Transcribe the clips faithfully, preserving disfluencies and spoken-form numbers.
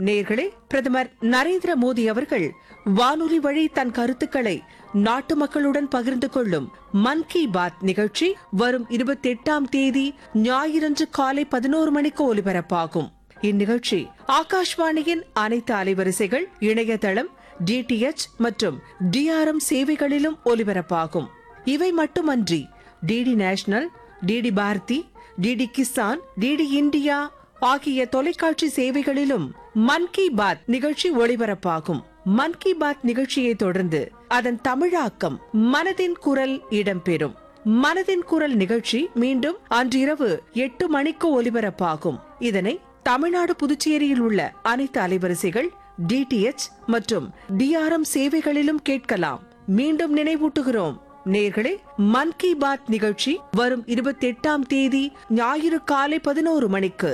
நேயர்களே, பிரதமர் நரேந்திர மோடி அவர்கள் வானொலி வழி தன் கருத்துக்களை நாட்டு மக்களுடன் பகிர்ந்து கொள்ளும் மன் கி பாத் நிகழ்ச்சி வரும் இருபத்தி எட்டாம் தேதி ஞாயிறன்று காலை பதினோரு மணிக்கு ஒலிபரப்பாகும். இந்நிகழ்ச்சி ஆகாஷ்வாணியின் அனைத்து அலைவரிசைகள், இணையதளம், டிடிஎச் மற்றும் டிஆர்எம் சேவைகளிலும் ஒலிபரப்பாகும். இவை மட்டுமன்றி DD national, DD Bharathi, DD Kisan, DD India ஆகிய தொலைக்காட்சி சேவைகளிலும் மன் கி பாத் நிகழ்ச்சி ஒளிபரப்பாகும். மன் கி பாத் நிகழ்ச்சியை தொடர்ந்து அதன் தமிழாக்கம் மனதின் குரல் இடம்பெறும். மனதின் குரல் நிகழ்ச்சி மீண்டும் அன்றிரவு எட்டு மணிக்கு ஒலிபரப்பாகும். இதனை தமிழ்நாடு, புதுச்சேரியில் உள்ள அனைத்து அலைவரிசைகள், டிடிஎச் மற்றும் டிஆர்எம் சேவைகளிலும் கேட்கலாம். மீண்டும் நினைவூட்டுகிறோம் நேர்களே, மன் கி பாத் நிகழ்ச்சி வரும் இருபத்தி எட்டாம் தேதி ஞாயிறு காலை பதினோரு மணிக்கு.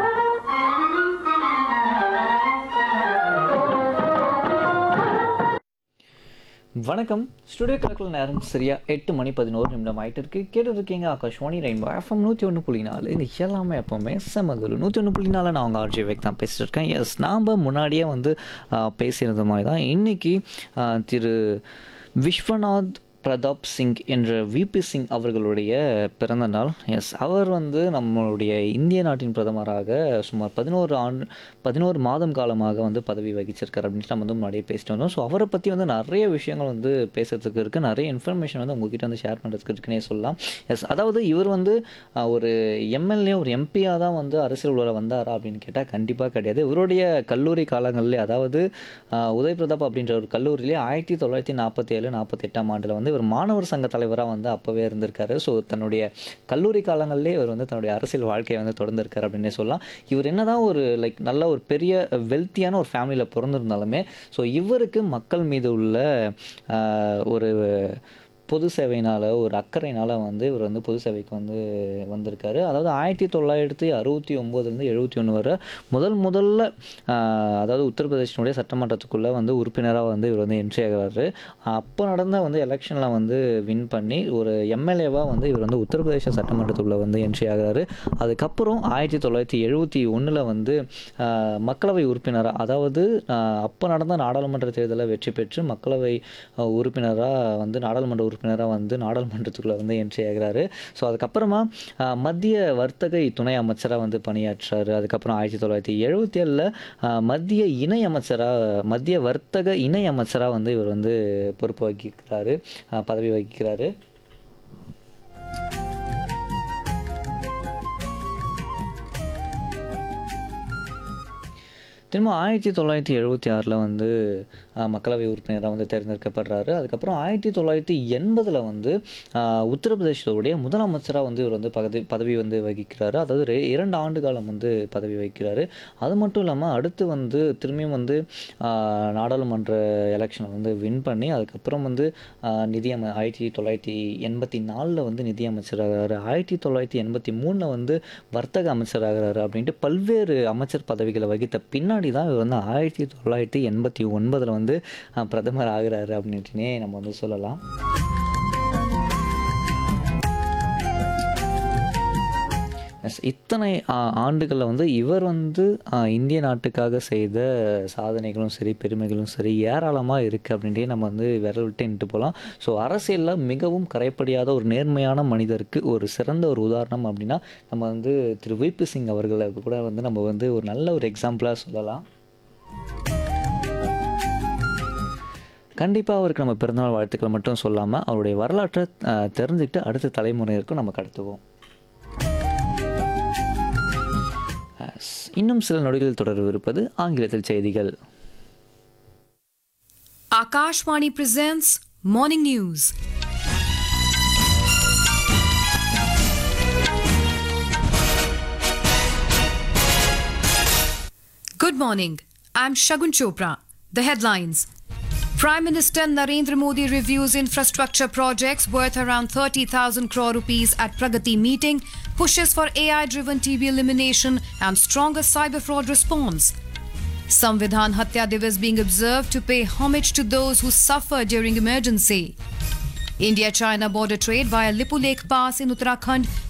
வணக்கம். ஸ்டுடியோ கிளக்கில் நேரம் சரியா எட்டு மணி பதினோரு நிமிடம் ஆகிட்டு இருக்கு. கேட்டு இருக்கீங்க ஆகாஷ்வாணி ரெயின்போ எஃப்எம் நூற்றி ஒன்று புள்ளி நாலு. இது எல்லாமே எப்போவுமே செமதுல நூற்றி ஒன்று புள்ளி நாலு. நான் அவங்க ஆர்ஜி வேக் தான் பேசிட்டு இருக்கேன். எஸ், நாம் முன்னாடியே வந்து பேசியிருந்த மாதிரி தான் இன்னைக்கு திரு விஸ்வநாத் பிரதாப் சிங் என்ற விபி சிங் அவர்களுடைய பிறந்த நாள். எஸ், அவர் வந்து நம்மளுடைய இந்திய நாட்டின் பிரதமராக சுமார் பதினோரு ஆண்டு பதினோரு மாதம் காலமாக வந்து பதவி வகிச்சிருக்கார் அப்படின்ட்டு நம்ம வந்து முன்னாடியே பேசிட்டு வந்தோம். ஸோ அவரை பற்றி வந்து நிறைய விஷயங்கள் வந்து பேசுறதுக்கு இருக்குது, நிறைய இன்ஃபர்மேஷன் வந்து உங்ககிட்ட வந்து ஷேர் பண்ணுறதுக்கு இருக்குன்னே சொல்லலாம். எஸ், அதாவது இவர் வந்து ஒரு எம்எல்ஏ, ஒரு எம்பியாக தான் வந்து அரசியல் உள்ள வந்தாரா அப்படின்னு கேட்டால் கண்டிப்பாக கிடையாது. இவருடைய கல்லூரி காலங்களிலே, அதாவது உதய் பிரதாப் அப்படின்ற ஒரு கல்லூரியிலே ஆயிரத்தி தொள்ளாயிரத்தி நாற்பத்தி ஏழு நாற்பத்தி எட்டாம் ஆண்டில் வந்து இவர் மாணவர் சங்க தலைவராக வந்து அப்போவே இருந்திருக்காரு. ஸோ தன்னுடைய கல்லூரி காலங்களிலே இவர் வந்து தன்னுடைய அரசியல் வாழ்க்கையை வந்து தொடர்ந்திருக்காரு அப்படின்னே சொல்லலாம். இவர் என்னதான் ஒரு லைக் நல்ல ஒரு பெரிய வெல்த்தியான ஒரு ஃபேமிலியில் பிறந்திருந்தாலுமே ஸோ இவருக்கு மக்கள் மீது உள்ள ஒரு பொது சேவையினால், ஒரு அக்கறையினால் வந்து இவர் வந்து பொது சேவைக்கு வந்து வந்திருக்காரு. அதாவது ஆயிரத்தி தொள்ளாயிரத்தி அறுபத்தி ஒம்போதுலேருந்து எழுபத்தி ஒன்று வரை முதல் முதல்ல அதாவது உத்தரப்பிரதேசனுடைய சட்டமன்றத்துக்குள்ளே வந்து உறுப்பினராக வந்து இவர் வந்து என்ட்ரி ஆகிறாரு. அப்போ நடந்த வந்து எலெக்ஷனில் வந்து வின் பண்ணி ஒரு எம்எல்ஏவாக வந்து இவர் வந்து உத்தரப்பிரதேச சட்டமன்றத்துக்குள்ளே வந்து என்ட்ரி ஆகிறாரு. அதுக்கப்புறம் ஆயிரத்தி தொள்ளாயிரத்தி எழுபத்தி ஒன்றில் வந்து மக்களவை உறுப்பினராக, அதாவது அப்போ நடந்த நாடாளுமன்ற தேர்தலில் வெற்றி பெற்று மக்களவை உறுப்பினராக வந்து நாடாளுமன்ற உறுப்பினராக வந்து நாடாளுமன்றத்துக்குள்ளே வந்து என்ட்ரி ஆகிறாரு. ஸோ அதுக்கப்புறமா மத்திய வர்த்தக துணை அமைச்சராக வந்து பணியாற்றுறாரு. அதுக்கப்புறம் ஆயிரத்தி தொள்ளாயிரத்தி எழுபத்தி ஏழில் மத்திய இணை அமைச்சராக மத்திய வர்த்தக இணை அமைச்சராக வந்து இவர் வந்து பொறுப்பு வகிக்கிறாரு, பதவி வகிக்கிறாரு. திரும்ப ஆயிரத்தி தொள்ளாயிரத்தி எழுபத்தி ஆறில் வந்து மக்களவை உறுப்பினராக வந்து தேர்ந்தெடுக்கப்படுறாரு. அதுக்கப்புறம் ஆயிரத்தி தொள்ளாயிரத்தி எண்பதில் வந்து உத்தரப்பிரதேசத்துடைய முதலமைச்சராக வந்து இவர் வந்து பதவி பதவி வந்து வகிக்கிறாரு. அதாவது இரண்டு ஆண்டு காலம் வந்து பதவி வகிக்கிறாரு. அது மட்டும் இல்லாமல் அடுத்து வந்து திரும்பியும் வந்து நாடாளுமன்ற எலெக்ஷனை வந்து வின் பண்ணி அதுக்கப்புறம் வந்து நிதி அம ஆயிரத்தி தொள்ளாயிரத்தி எண்பத்தி நாலில் வந்து நிதி அமைச்சராகிறாரு. ஆயிரத்தி தொள்ளாயிரத்தி எண்பத்தி மூணில் வந்து வர்த்தக அமைச்சராகிறாரு. அப்படின்ட்டு பல்வேறு அமைச்சர் பதவிகளை வகித்த பின்னாடி தான் இவர் வந்து ஆயிரத்தி தொள்ளாயிரத்தி எண்பத்தி ஒன்பதில் வந்து பிரதமர் ஆகிறாரு அப்படின்ட்டுனே நம்ம வந்து சொல்லலாம். இத்தனை ஆண்டுகளில் வந்து இவர் வந்து இந்திய நாட்டுக்காக செய்த சாதனைகளும் சரி, பெருமைகளும் சரி ஏராளமாக இருக்குது அப்படின்ட்டே நம்ம வந்து விரல் விட்டு நின்று போகலாம். ஸோ அரசியலில் மிகவும் கரைப்படியாத ஒரு நேர்மையான மனிதருக்கு ஒரு சிறந்த ஒரு உதாரணம் அப்படின்னா நம்ம வந்து திரு விபி சிங் அவர்களை கூட வந்து நம்ம வந்து ஒரு நல்ல ஒரு எக்ஸாம்பிளாக சொல்லலாம். கண்டிப்பாக அவருக்கு நம்ம பிறந்தநாள் வாழ்த்துக்களை மட்டும் சொல்லாமல் அவருடைய வரலாற்றை தெரிஞ்சுக்கிட்டு அடுத்த தலைமுறைக்கும் நம்ம கடத்துவோம். இன்னும் சில நொடிகள் தொடர்விருப்பது ஆங்கிலத்தில் செய்திகள். Akashvani presents Morning News. Good morning. I'm Shagun Chopra. The headlines. Prime Minister Narendra Modi reviews infrastructure projects worth around thirty thousand crore rupees at Pragati meeting, pushes for A I-driven T B elimination and stronger cyber fraud response. Samvidhan Hatya Divas being observed to pay homage to those who suffer during emergency. India-China border trade via Lipu Lake Pass in Uttarakhand